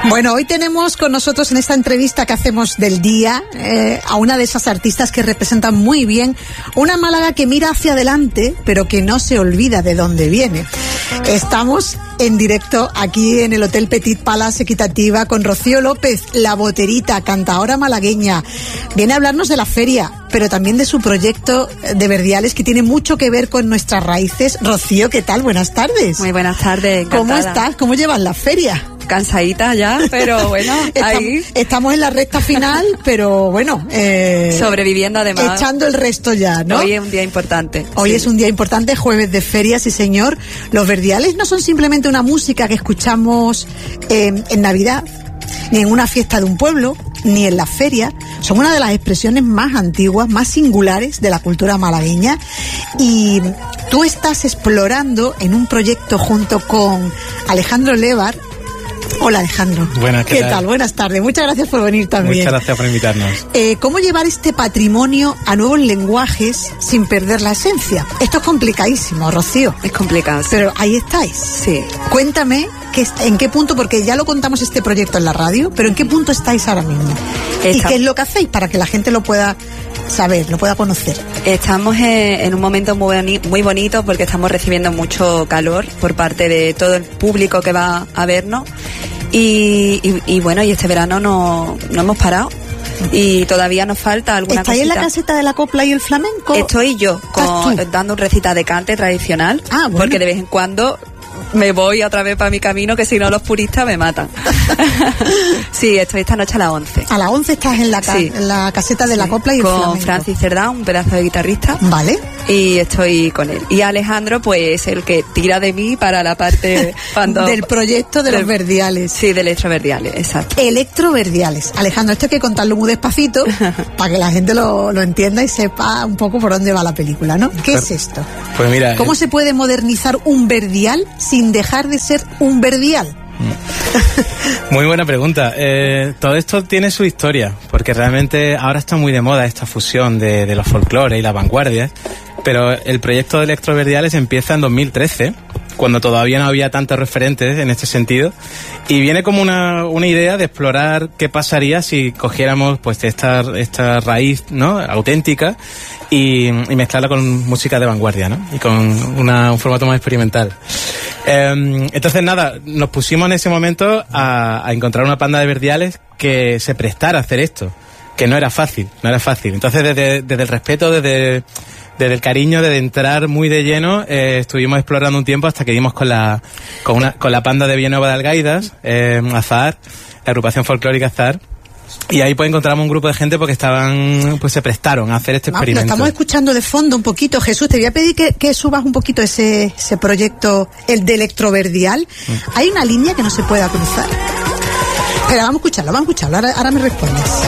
Bueno, hoy tenemos con nosotros en esta entrevista que hacemos del día a una de esas artistas que representan muy bien una Málaga que mira hacia adelante, pero que no se olvida de dónde viene. Estamos en directo aquí en el Hotel Petit Palace Equitativa con Rocío López, la boterita, cantadora malagueña. Viene a hablarnos de la feria, pero también de su proyecto de Verdiales, que tiene mucho que ver con nuestras raíces. Rocío, ¿qué tal? Buenas tardes. Muy buenas tardes, encantada. ¿Cómo estás? ¿Cómo llevas la feria? Cansadita ya, pero bueno, ahí. Estamos en la recta final, pero bueno. Sobreviviendo además. Echando el resto ya, ¿no? Hoy es un día importante. Hoy es un día importante, jueves de feria, sí señor. Los Verdiales no son simplemente una música que escuchamos en Navidad, ni en una fiesta de un pueblo, ni en la feria. Son una de las expresiones más antiguas, más singulares de la cultura malagueña. Y tú estás explorando en un proyecto junto con Alejandro Levar. Hola Alejandro. Buenas, ¿qué tal? Buenas tardes. Muchas gracias por venir también. Muchas gracias por invitarnos. ¿Cómo llevar este patrimonio a nuevos lenguajes sin perder la esencia? Esto es complicadísimo, Rocío. Es complicado. Sí. Pero ahí estáis. Sí. Cuéntame en qué punto, porque ya lo contamos este proyecto en la radio, pero ¿en qué punto estáis ahora mismo? ¿Y qué es lo que hacéis para que la gente lo pueda saber, lo pueda conocer? Estamos en un momento muy bonito porque estamos recibiendo mucho calor por parte de todo el público que va a vernos y bueno, y este verano no hemos parado y todavía nos falta alguna cosita. ¿Estáis en la caseta de la copla y el flamenco? Estoy yo dando un recita de cante tradicional, bueno. Porque de vez en cuando me voy otra vez para mi camino, que si no los puristas me matan. Sí, estoy esta noche a las 11. A las 11 estás en la caseta de la copla y el flamenco. Con Francis Cerdán, un pedazo de guitarrista. Vale. Y estoy con él. Y Alejandro, pues, el que tira de mí para la parte del proyecto de los Verdiales. Sí, de Electroverdiales, exacto. Electroverdiales. Alejandro, esto hay que contarlo muy despacito para que la gente lo entienda y sepa un poco por dónde va la película, ¿no? ¿Qué es esto? Pues mira, ¿cómo se puede modernizar un verdial sin dejar de ser un verdial? Muy buena pregunta. Todo esto tiene su historia, porque realmente ahora está muy de moda esta fusión de los folclores y las vanguardias, pero el proyecto de Electroverdiales empieza en 2013, cuando todavía no había tantos referentes en este sentido, y viene como una idea de explorar qué pasaría si cogiéramos pues esta raíz, ¿no?, auténtica y mezclarla con música de vanguardia, ¿no?, y con un formato más experimental. Entonces nada, nos pusimos en ese momento a encontrar una banda de verdiales que se prestara a hacer esto, que no era fácil. Entonces desde el respeto, desde el cariño, desde entrar muy de lleno, estuvimos explorando un tiempo hasta que dimos con la banda de Villanueva de Algaidas, Azahar, la agrupación folclórica Azahar. Y ahí pues encontramos un grupo de gente porque se prestaron a hacer este experimento. Lo estamos escuchando de fondo un poquito. Jesús, te voy a pedir que subas un poquito ese proyecto, el de Electroverdial. Hay una línea que no se pueda cruzar. Espera, vamos a escucharlo, ahora me respondes.